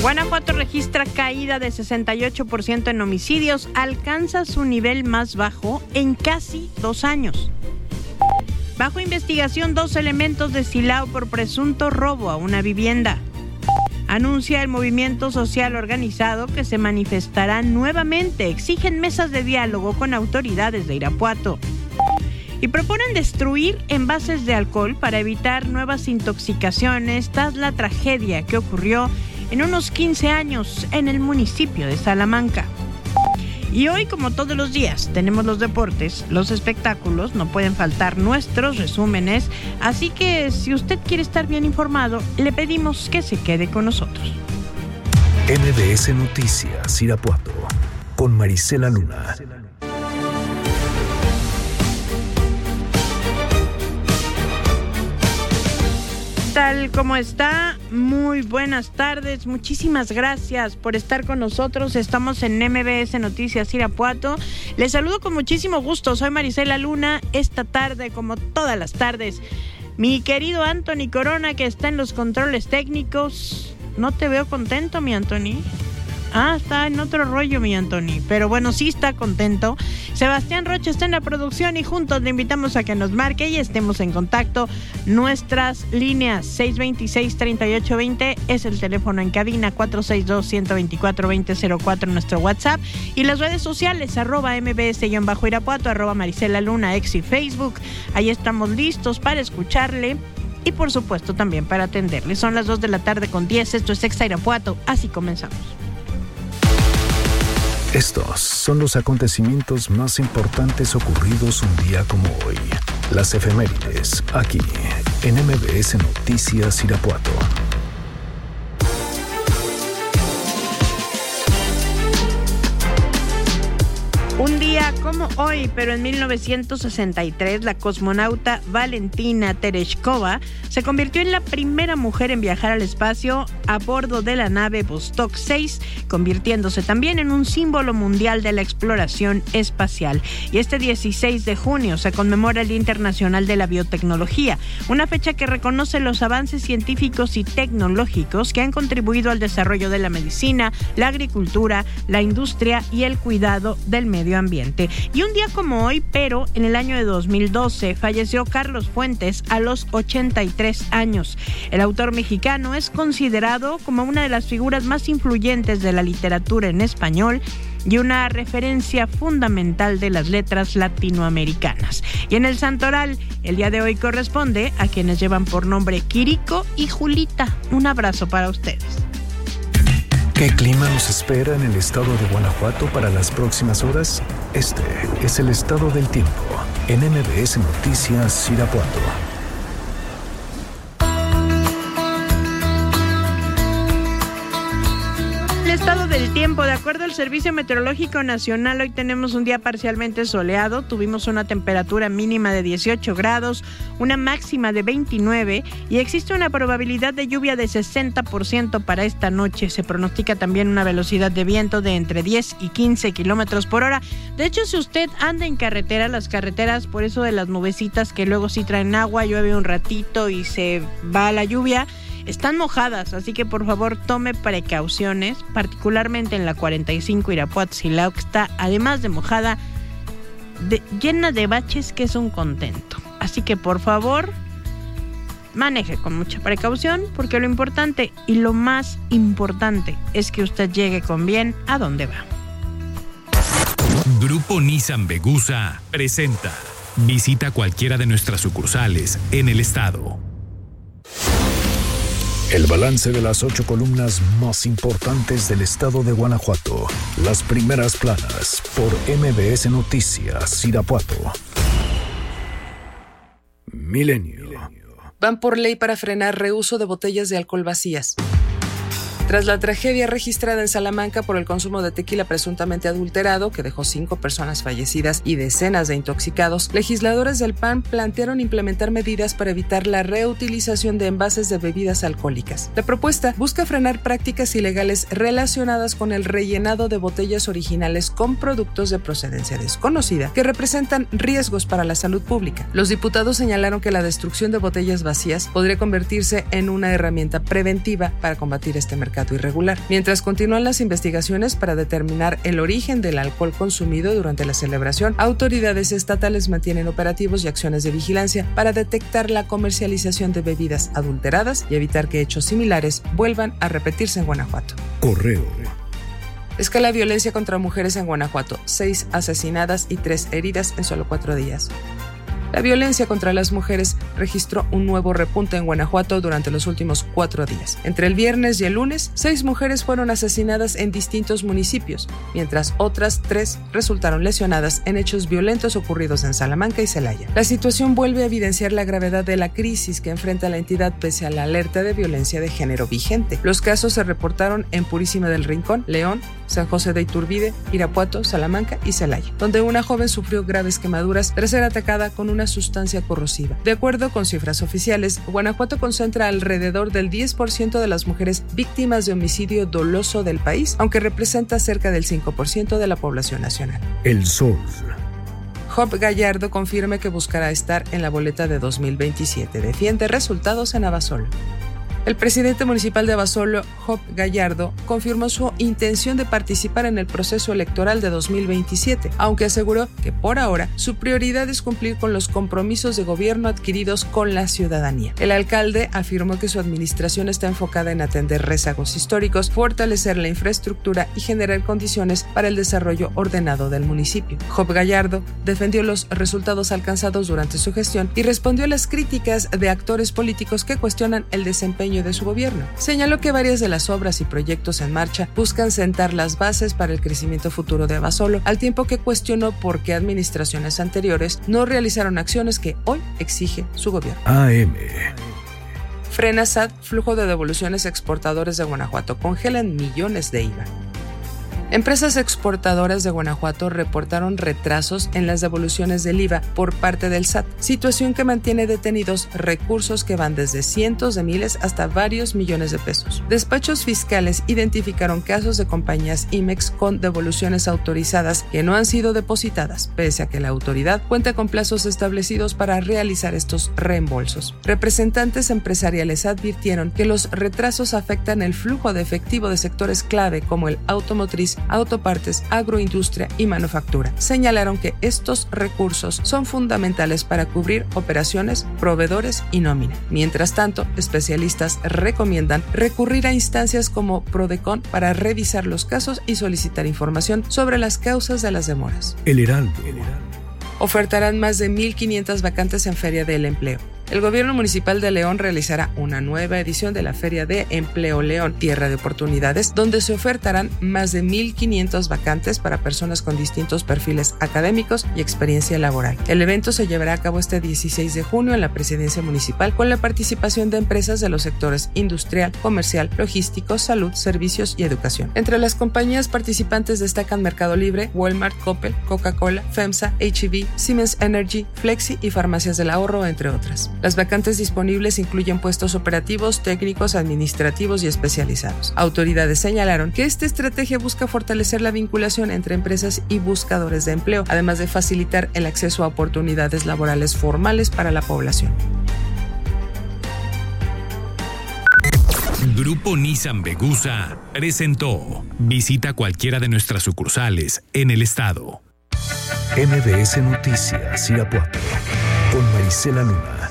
Guanajuato registra caída de 68% en homicidios, alcanza su nivel más bajo en casi 2 años. Bajo investigación 2 elementos de Silao por presunto robo a una vivienda. Anuncia el movimiento social organizado que se manifestará nuevamente. Exigen mesas de diálogo con autoridades de Irapuato. Y proponen destruir envases de alcohol para evitar nuevas intoxicaciones tras la tragedia que ocurrió en unos 15 años en el municipio de Salamanca. Y hoy, como todos los días, tenemos los deportes, los espectáculos, no pueden faltar nuestros resúmenes, así que si usted quiere estar bien informado, le pedimos que se quede con nosotros. MBS Noticias Irapuato, con Marisela Luna. Tal como está, muy buenas tardes, muchísimas gracias por estar con nosotros. Estamos en MBS Noticias Irapuato. Les saludo con muchísimo gusto, soy Marisela Luna. Esta tarde, como todas las tardes, mi querido Anthony Corona, que está en los controles técnicos. No te veo contento, mi Anthony. Está en otro rollo, mi Anthony. Pero bueno, sí está contento. Sebastián Rocha está en la producción y juntos le invitamos a que nos marque y estemos en contacto. Nuestras líneas 626-3820 es el teléfono en cabina, 462-124-2004 nuestro WhatsApp. Y las redes sociales, @mbs_Irapuato, @Marisela Luna, X y Facebook. Ahí estamos listos para escucharle. Y por supuesto también para atenderle. Son las 2 de la tarde con 10. Esto es Exa Irapuato. Así comenzamos. Estos son los acontecimientos más importantes ocurridos un día como hoy. Las efemérides, aquí, en MBS Noticias Irapuato. Un día como hoy, pero en 1963, la cosmonauta Valentina Tereshkova se convirtió en la primera mujer en viajar al espacio a bordo de la nave Vostok 6, convirtiéndose también en un símbolo mundial de la exploración espacial. Y este 16 de junio se conmemora el Día Internacional de la Biotecnología, una fecha que reconoce los avances científicos y tecnológicos que han contribuido al desarrollo de la medicina, la agricultura, la industria y el cuidado del medio ambiente. Y un día como hoy, pero en el año de 2012, falleció Carlos Fuentes a los 83 años. El autor mexicano es considerado como una de las figuras más influyentes de la literatura en español y una referencia fundamental de las letras latinoamericanas. Y en el santoral, el día de hoy corresponde a quienes llevan por nombre Quirico y Julita. Un abrazo para ustedes. ¿Qué clima nos espera en el estado de Guanajuato para las próximas horas? Este es el estado del tiempo en MBS Noticias Irapuato. El estado del tiempo, de acuerdo al Servicio Meteorológico Nacional, hoy tenemos un día parcialmente soleado, tuvimos una temperatura mínima de 18 grados, una máxima de 29 y existe una probabilidad de lluvia de 60% para esta noche. Se pronostica también una velocidad de viento de entre 10 y 15 kilómetros por hora. De hecho, si usted anda en carretera, las carreteras, por eso de las nubecitas que luego sí traen agua, llueve un ratito y se va la lluvia, están mojadas, así que por favor tome precauciones, particularmente en la 45 Irapuato-Silao, que está además de mojada, llena de baches, que es un contento. Así que por favor maneje con mucha precaución, porque lo importante y lo más importante es que usted llegue con bien a donde va. Grupo Nissan Vegusa presenta. Visita cualquiera de nuestras sucursales en el estado. El balance de las 8 columnas más importantes del estado de Guanajuato. Las primeras planas por MBS Noticias Irapuato. Milenio. Van por ley para frenar reuso de botellas de alcohol vacías. Tras la tragedia registrada en Salamanca por el consumo de tequila presuntamente adulterado, que dejó 5 personas fallecidas y decenas de intoxicados, legisladores del PAN plantearon implementar medidas para evitar la reutilización de envases de bebidas alcohólicas. La propuesta busca frenar prácticas ilegales relacionadas con el rellenado de botellas originales con productos de procedencia desconocida que representan riesgos para la salud pública. Los diputados señalaron que la destrucción de botellas vacías podría convertirse en una herramienta preventiva para combatir este mercado mercado irregular. Mientras continúan las investigaciones para determinar el origen del alcohol consumido durante la celebración, autoridades estatales mantienen operativos y acciones de vigilancia para detectar la comercialización de bebidas adulteradas y evitar que hechos similares vuelvan a repetirse en Guanajuato. Correo. Escala violencia contra mujeres en Guanajuato, 6 asesinadas y 3 heridas en solo 4 días. La violencia contra las mujeres registró un nuevo repunte en Guanajuato durante los últimos 4 días. Entre el viernes y el lunes, 6 mujeres fueron asesinadas en distintos municipios, mientras otras 3 resultaron lesionadas en hechos violentos ocurridos en Salamanca y Celaya. La situación vuelve a evidenciar la gravedad de la crisis que enfrenta la entidad pese a la alerta de violencia de género vigente. Los casos se reportaron en Purísima del Rincón, León, San José de Iturbide, Irapuato, Salamanca y Celaya, donde una joven sufrió graves quemaduras tras ser atacada con una sustancia corrosiva. De acuerdo con cifras oficiales, Guanajuato concentra alrededor del 10% de las mujeres víctimas de homicidio doloso del país, aunque representa cerca del 5% de la población nacional. El Sol. Job Gallardo confirma que buscará estar en la boleta de 2027. Defiende resultados en Abasolo. El presidente municipal de Abasolo, Job Gallardo, confirmó su intención de participar en el proceso electoral de 2027, aunque aseguró que por ahora su prioridad es cumplir con los compromisos de gobierno adquiridos con la ciudadanía. El alcalde afirmó que su administración está enfocada en atender rezagos históricos, fortalecer la infraestructura y generar condiciones para el desarrollo ordenado del municipio. Job Gallardo defendió los resultados alcanzados durante su gestión y respondió a las críticas de actores políticos que cuestionan el desempeño de su gobierno. Señaló que varias de las obras y proyectos en marcha buscan sentar las bases para el crecimiento futuro de Abasolo, al tiempo que cuestionó por qué administraciones anteriores no realizaron acciones que hoy exige su gobierno. AM. Frena SAT flujo de devoluciones a exportadores de Guanajuato. Congelan millones de IVA. Empresas exportadoras de Guanajuato reportaron retrasos en las devoluciones del IVA por parte del SAT, situación que mantiene detenidos recursos que van desde cientos de miles hasta varios millones de pesos. Despachos fiscales identificaron casos de compañías IMEX con devoluciones autorizadas que no han sido depositadas, pese a que la autoridad cuenta con plazos establecidos para realizar estos reembolsos. Representantes empresariales advirtieron que los retrasos afectan el flujo de efectivo de sectores clave como el automotriz, autopartes, agroindustria y manufactura. Señalaron que estos recursos son fundamentales para cubrir operaciones, proveedores y nómina. Mientras tanto, especialistas recomiendan recurrir a instancias como Prodecon para revisar los casos y solicitar información sobre las causas de las demoras. El Heraldo. Ofertarán más de 1,500 vacantes en Feria del Empleo. El gobierno municipal de León realizará una nueva edición de la Feria de Empleo León, Tierra de Oportunidades, donde se ofertarán más de 1,500 vacantes para personas con distintos perfiles académicos y experiencia laboral. El evento se llevará a cabo este 16 de junio en la presidencia municipal con la participación de empresas de los sectores industrial, comercial, logístico, salud, servicios y educación. Entre las compañías participantes destacan Mercado Libre, Walmart, Coppel, Coca-Cola, FEMSA, H-E-B, Siemens Energy, Flexi y Farmacias del Ahorro, entre otras. Las vacantes disponibles incluyen puestos operativos, técnicos, administrativos y especializados. Autoridades señalaron que esta estrategia busca fortalecer la vinculación entre empresas y buscadores de empleo, además de facilitar el acceso a oportunidades laborales formales para la población. Grupo Nissan Vegusa presentó. Visita cualquiera de nuestras sucursales en el estado. MBS Noticias Irapuato con Marisela Luna.